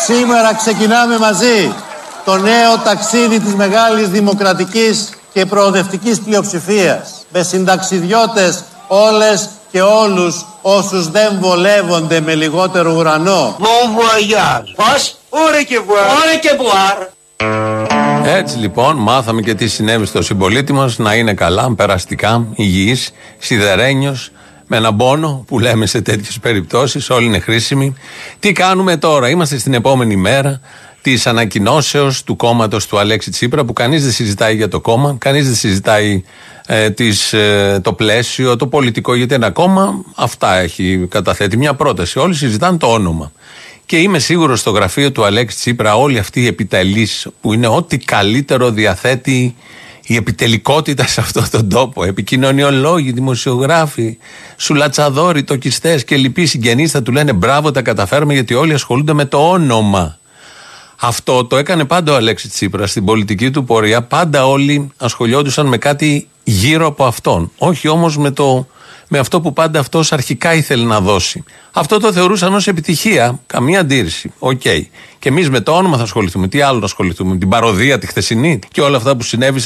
Σήμερα ξεκινάμε μαζί το νέο ταξίδι της μεγάλης δημοκρατικής και προοδευτικής πλειοψηφίας, με συνταξιδιώτες όλες και όλους όσους δεν βολεύονται με λιγότερο ουρανό. Bon voyage. Πώς? Ωρε και βουάρ. Έτσι λοιπόν μάθαμε και τι συνέβη στο συμπολίτη μας, να είναι καλά, περαστικά, υγιής, σιδερένιος, με έναν πόνο που λέμε σε τέτοιες περιπτώσεις, όλοι είναι χρήσιμοι. Τι κάνουμε τώρα? Είμαστε στην επόμενη μέρα της ανακοινώσεως του κόμματος του Αλέξη Τσίπρα, που κανείς δεν συζητάει για το κόμμα, κανείς δεν συζητάει το πλαίσιο, το πολιτικό, γιατί ένα κόμμα αυτά έχει καταθέτει, μια πρόταση. Όλοι συζητάνε το όνομα. Και είμαι σίγουρος στο γραφείο του Αλέξη Τσίπρα όλοι αυτοί οι επιτελείς, που είναι ό,τι καλύτερο διαθέτει η επιτελικότητα σε αυτόν τον τόπο, επικοινωνιολόγοι, δημοσιογράφοι, σουλατσαδόροι, τοκιστές και λοιποί συγγενείς θα του λένε μπράβο, τα καταφέρουμε, γιατί όλοι ασχολούνται με το όνομα. Αυτό το έκανε πάντα ο Αλέξης Τσίπρας στην πολιτική του πορεία. Πάντα όλοι ασχολιόντουσαν με κάτι γύρω από αυτόν. Όχι όμως με αυτό που πάντα αυτός αρχικά ήθελε να δώσει. Αυτό το θεωρούσαν ως επιτυχία. Καμία αντίρρηση. Οκ. Και εμείς με το όνομα θα ασχοληθούμε. Τι άλλο να ασχοληθούμε? Με την παροδία τη χθεσινή και όλα αυτά που συνέβησαν.